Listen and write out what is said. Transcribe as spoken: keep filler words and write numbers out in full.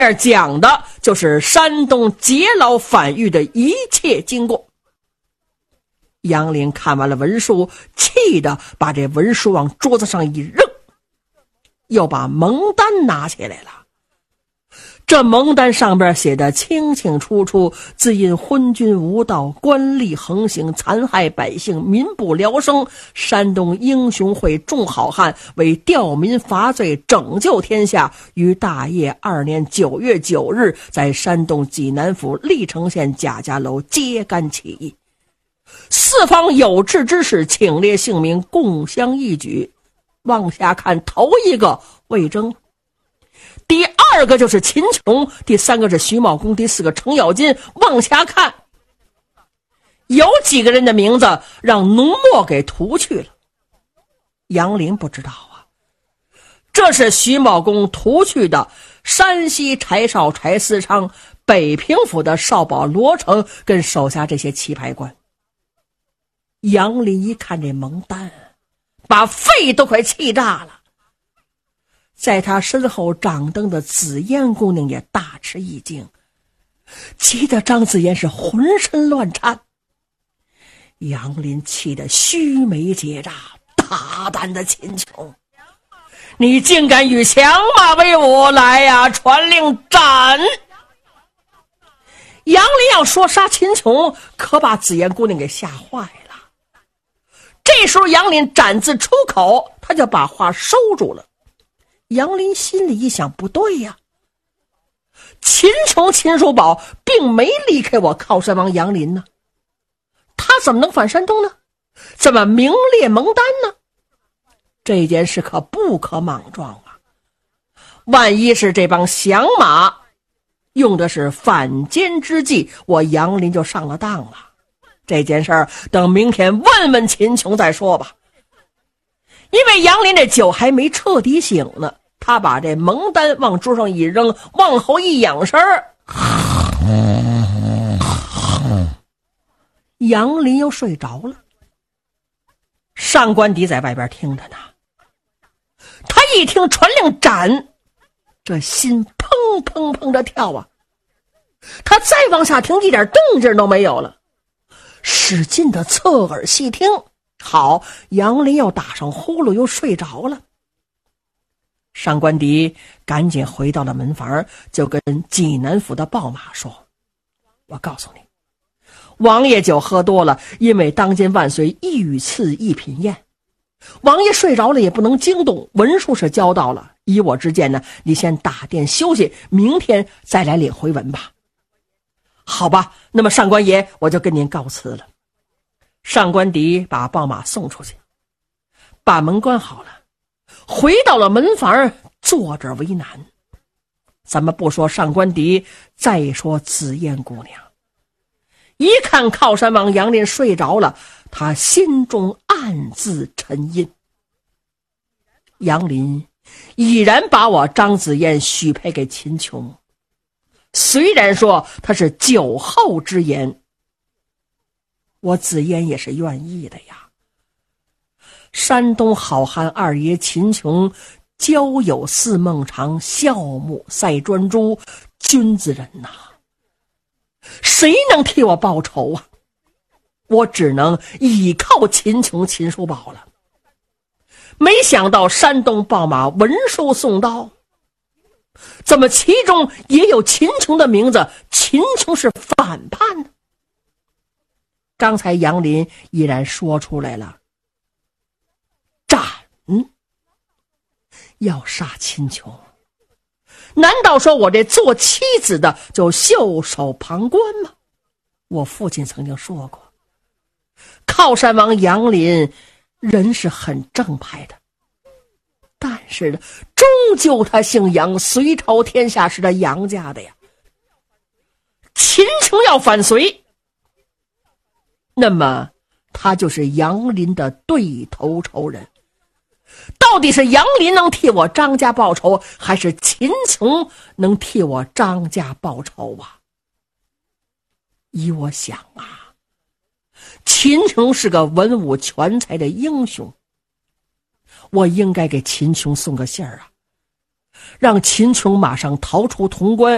讲的就是山东劫牢反狱的一切经过。杨林看完了文书，气得把这文书往桌子上一扔，又把蒙单拿起来了。这蒙单上边写的清清楚楚，自因昏君无道，官吏横行，残害百姓，民不聊生，山东英雄会众好汉为吊民伐罪，拯救天下，于大业二年九月九日，在山东济南府历城县贾家楼揭竿起义。四方有志之士请列姓名，共襄义举。往下看，头一个魏征，第二个就是秦琼，第三个是徐茂公，第四个程咬金。往下看，有几个人的名字让浓墨给涂去了。杨林不知道啊，这是徐茂公涂去的山西柴少柴思昌、北平府的少保罗成跟手下这些棋牌官。杨林一看这蒙单，把肺都快气炸了。在他身后掌灯的紫烟姑娘也大吃一惊，急得张紫烟是浑身乱颤。杨林气得须眉结炸，大胆的秦琼，你竟敢与降马为伍，来呀，传令斩！杨林要说杀秦琼，可把紫烟姑娘给吓坏了。这时候杨林斩字出口，他就把话收住了。杨林心里一想，不对呀，秦琼秦叔宝并没离开我靠山王杨林呢，他怎么能反山东呢？怎么名列蒙单呢？这件事可不可莽撞啊！万一是这帮降马用的是反间之计，我杨林就上了当了。这件事儿等明天问问秦琼再说吧。因为杨林这酒还没彻底醒呢，他把这蒙单往桌上一扔，往后一仰身儿，杨林又睡着了。上官迪在外边听着呢，他一听传令斩，这心砰砰砰的跳啊！他再往下听，一点动静都没有了，使劲的侧耳细听，好，杨林又打上呼噜，又睡着了。上官迪赶紧回到了门房，就跟济南府的鲍马说，我告诉你，王爷酒喝多了，因为当今万岁一语赐一品宴，王爷睡着了也不能惊动，文书是交到了，依我之见呢，你先打店休息，明天再来领回文吧。好吧，那么上官爷，我就跟您告辞了。上官迪把鲍马送出去，把门关好了，回到了门房，坐着为难。咱们不说上官迪，再说紫烟姑娘，一看靠山王杨林睡着了，他心中暗自沉吟。杨林已然把我张紫烟许配给秦琼，虽然说他是酒后之言，我紫烟也是愿意的呀。山东好汉二爷秦琼，交友似孟尝，笑目赛专诸，君子人呐，谁能替我报仇啊？我只能倚靠秦琼秦叔宝了。没想到山东报马文书送到，怎么其中也有秦琼的名字？秦琼是反叛呢？刚才杨林依然说出来了，斩，要杀秦琼。难道说我这做妻子的就袖手旁观吗？我父亲曾经说过，靠山王杨林人是很正派的，但是呢，终究他姓杨，隋朝天下是他杨家的呀。秦琼要反隋，那么他就是杨林的对头仇人。到底是杨林能替我张家报仇，还是秦琼能替我张家报仇啊？依我想啊，秦琼是个文武全才的英雄，我应该给秦琼送个信儿啊，让秦琼马上逃出潼关，